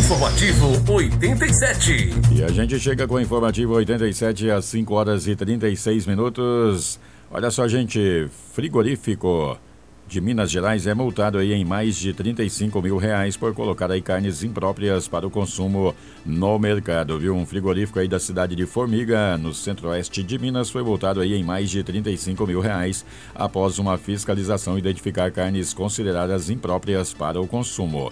Informativo 87. E a gente chega com o Informativo 87 às 5 horas e 36 minutos. Olha só, gente, frigorífico de Minas Gerais é multado aí em mais de R$35 mil por colocar aí carnes impróprias para o consumo no mercado, viu? Um frigorífico aí da cidade de Formiga, no centro-oeste de Minas, foi multado aí em mais de R$35 mil após uma fiscalização identificar carnes consideradas impróprias para o consumo.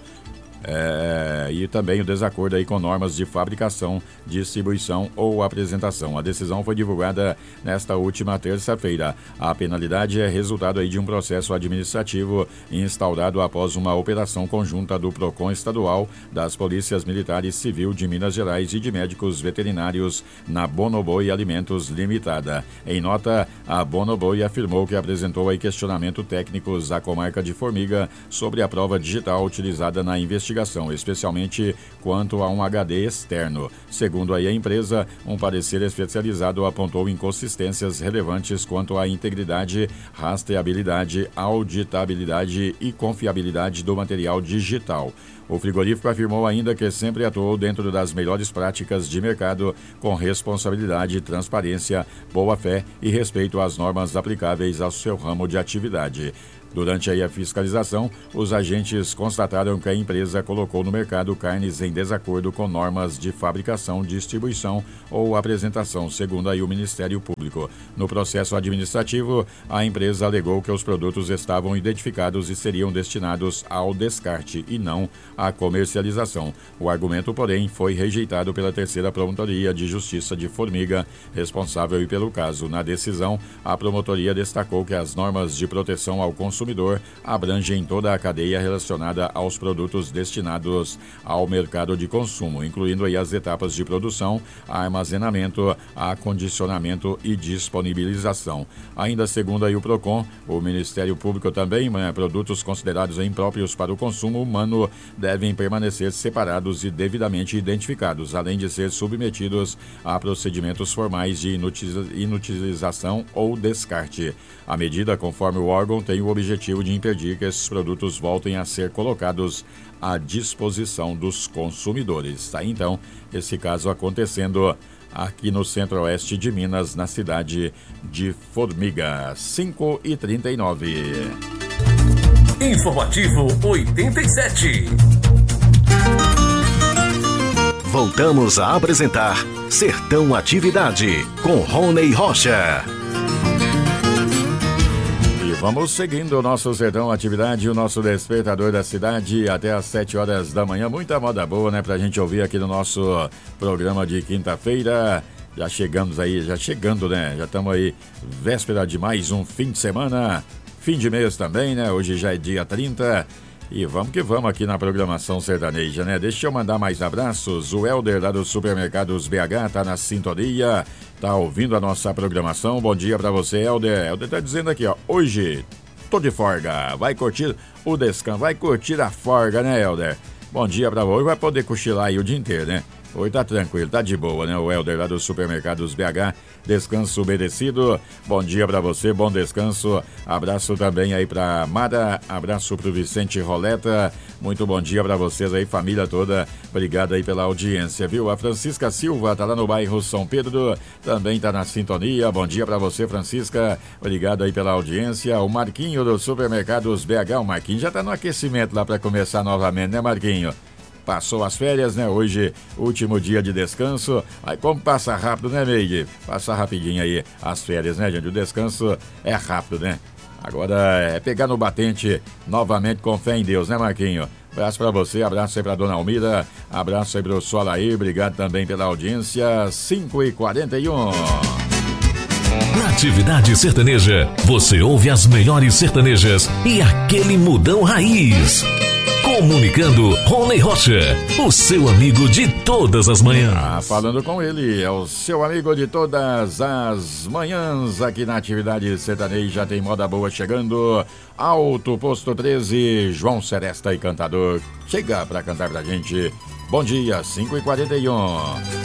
E também o desacordo aí com normas de fabricação, distribuição ou apresentação. A decisão foi divulgada nesta última terça-feira. A penalidade é resultado aí de um processo administrativo instaurado após uma operação conjunta do PROCON estadual, das Polícias Militares Civil de Minas Gerais e de médicos veterinários na Bonoboi Alimentos Limitada. Em nota, a Bonoboi afirmou que apresentou aí questionamento técnicos à comarca de Formiga sobre a prova digital utilizada na investigação, especialmente quanto a um HD externo. Segundo aí a empresa, um parecer especializado apontou inconsistências relevantes quanto à integridade, rastreabilidade, auditabilidade e confiabilidade do material digital. O frigorífico afirmou ainda que sempre atuou dentro das melhores práticas de mercado, com responsabilidade, transparência, boa-fé e respeito às normas aplicáveis ao seu ramo de atividade. Durante aí a fiscalização, os agentes constataram que a empresa colocou no mercado carnes em desacordo com normas de fabricação, distribuição ou apresentação, segundo aí o Ministério Público. No processo administrativo, a empresa alegou que os produtos estavam identificados e seriam destinados ao descarte e não à comercialização. O argumento, porém, foi rejeitado pela Terceira Promotoria de Justiça de Formiga, responsável pelo caso. Na decisão, a promotoria destacou que as normas de proteção ao consumidor abrangem toda a cadeia relacionada aos produtos destinados ao mercado de consumo, incluindo aí as etapas de produção, armazenamento, acondicionamento e disponibilização. Ainda segundo aí o PROCON, o Ministério Público também, produtos considerados impróprios para o consumo humano devem permanecer separados e devidamente identificados, além de ser submetidos a procedimentos formais de inutilização ou descarte. A medida, conforme o órgão, tem o objetivo de impedir que esses produtos voltem a ser colocados à disposição dos consumidores. Tá? Então, esse caso acontecendo aqui no centro-oeste de Minas, na cidade de Formiga. 5h39. Informativo 87. Voltamos a apresentar Sertão Atividade, com Rony Rocha. Vamos seguindo o nosso Sertão Atividade, o nosso despertador da cidade, até às 7 horas da manhã. Muita moda boa, né, pra gente ouvir aqui no nosso programa de quinta-feira. Já chegamos aí, já chegando, né? Já estamos aí, véspera de mais um fim de semana, fim de mês também, né? Hoje já é dia 30. E vamos que vamos aqui na programação sertaneja, né? Deixa eu mandar mais abraços. O Helder lá do Supermercados BH tá na sintonia, tá ouvindo a nossa programação. Bom dia pra você, Helder. Helder tá dizendo aqui, ó, hoje tô de folga. Vai curtir o descanso, vai curtir a folga, né, Helder? Bom dia pra você. Hoje vai poder cochilar aí o dia inteiro, né? Hoje tá tranquilo, tá de boa, né? O Helder lá do Supermercados BH, descanso merecido. Bom dia pra você, bom descanso. Abraço também aí pra Mara, abraço pro Vicente Roleta. Muito bom dia pra vocês aí, família toda. Obrigado aí pela audiência, viu? A Francisca Silva tá lá no bairro São Pedro, também tá na sintonia. Bom dia pra você, Francisca. Obrigado aí pela audiência. O Marquinho do Supermercados BH, o Marquinho já tá no aquecimento lá pra começar novamente, né, Marquinho? Passou as férias, né? Hoje, último dia de descanso. Aí como passa rápido, né, Meide? Passa rapidinho aí as férias, né, gente? O descanso é rápido, né? Agora é pegar no batente novamente com fé em Deus, né, Marquinho? Abraço pra você, abraço aí pra Dona Almira, abraço aí pro Solaí, obrigado também pela audiência. 5h41. Na Atividade Sertaneja, você ouve as melhores sertanejas e aquele mudão raiz. Comunicando Rony Rocha, o seu amigo de todas as manhãs. Falando com ele, é o seu amigo de todas as manhãs aqui na Atividade Sertaneja. Tem moda boa chegando. Alto Posto 13, João Seresta e Cantador. Chega pra cantar pra gente. Bom dia, 5h41.